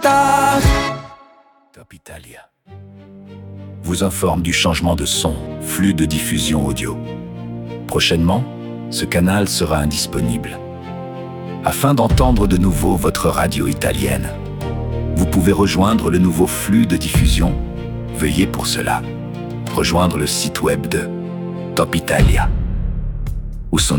Top Italia vous informe du changement de son, flux de diffusion audio. Prochainement, ce canal sera indisponible. Afin d'entendre de nouveau votre radio italienne, vous pouvez rejoindre le nouveau flux de diffusion. Veuillez pour cela rejoindre le site web de Top Italia ou son